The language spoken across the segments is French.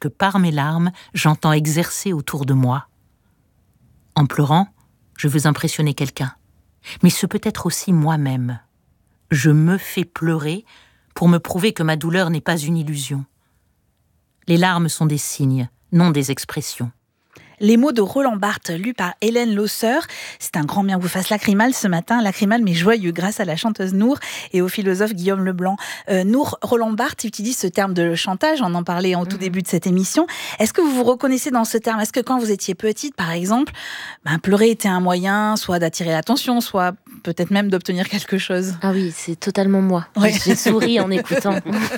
que par mes larmes, j'entends exercer autour de moi. En pleurant, je veux impressionner quelqu'un. Mais ce peut être aussi moi-même. Je me fais pleurer pour me prouver que ma douleur n'est pas une illusion. Les larmes sont des signes, non des expressions. Les mots de Roland Barthes, lus par Hélène Losseur. C'est un grand bien vous fasse lacrymal ce matin, lacrymal mais joyeux grâce à la chanteuse Nour et au philosophe Guillaume Leblanc. Nour, Roland Barthes utilise ce terme de chantage, on en parlait en tout début de cette émission. Est-ce que vous vous reconnaissez dans ce terme ? Est-ce que quand vous étiez petite, par exemple, pleurer était un moyen soit d'attirer l'attention, soit peut-être même d'obtenir quelque chose ? Ah oui, c'est totalement moi. Ouais. J'ai souri en écoutant.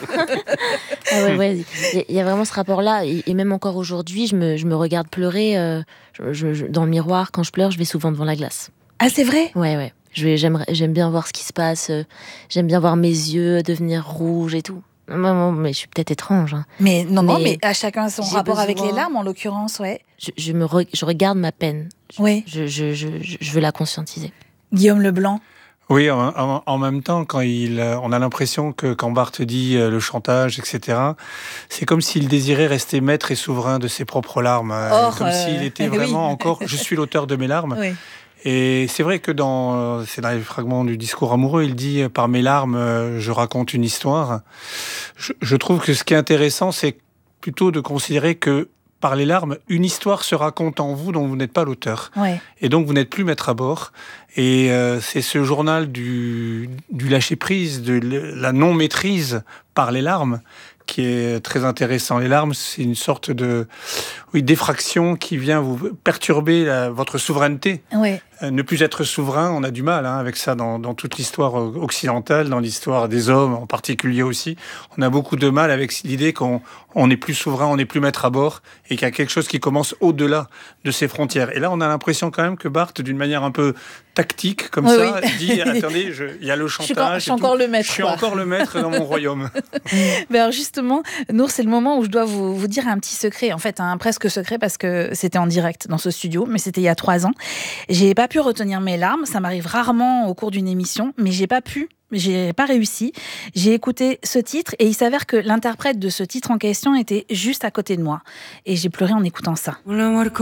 Ah ouais. Il y a vraiment ce rapport-là. Et même encore aujourd'hui, je me regarde pleurer. Dans le miroir, quand je pleure, je vais souvent devant la glace. Ah, c'est vrai ? Ouais. J'aime bien voir ce qui se passe. J'aime bien voir mes yeux devenir rouges et tout. Mais je suis peut-être étrange. Hein. Mais mais à chacun son rapport avec les larmes, en l'occurrence, ouais. Je regarde ma peine. Oui. Je veux la conscientiser. Guillaume Leblanc. Oui, en même temps, quand on a l'impression que quand Barthes dit le chantage, etc., c'est comme s'il désirait rester maître et souverain de ses propres larmes, comme s'il était vraiment encore « je suis l'auteur de mes larmes ». Oui. Et c'est vrai que c'est dans les fragments du discours amoureux, il dit « par mes larmes, je raconte une histoire ». Je trouve que ce qui est intéressant, c'est plutôt de considérer que par les larmes, une histoire se raconte en vous dont vous n'êtes pas l'auteur. Ouais. Et donc, vous n'êtes plus maître à bord. Et c'est ce journal du lâcher-prise, de la non-maîtrise par les larmes, qui est très intéressant. Les larmes, c'est une sorte d'effraction qui vient vous perturber votre souveraineté. Ouais. Ne plus être souverain, on a du mal avec ça dans toute l'histoire occidentale, dans l'histoire des hommes en particulier aussi. On a beaucoup de mal avec l'idée qu'on n'est plus souverain, on n'est plus maître à bord et qu'il y a quelque chose qui commence au-delà de ces frontières. Et là, on a l'impression quand même que Barthes, d'une manière un peu tactique, comme ça, dit « Attendez, il y a le chantage. Je suis encore le maître. Je suis encore le maître dans mon royaume. » Mais alors justement, Nour, c'est le moment où je dois vous dire un petit secret, en fait, un presque secret, parce que c'était en direct dans ce studio, mais c'était il y a 3 ans. J'ai pas pu retenir mes larmes, ça m'arrive rarement au cours d'une émission, mais j'ai pas réussi. J'ai écouté ce titre et il s'avère que l'interprète de ce titre en question était juste à côté de moi. Et j'ai pleuré en écoutant ça.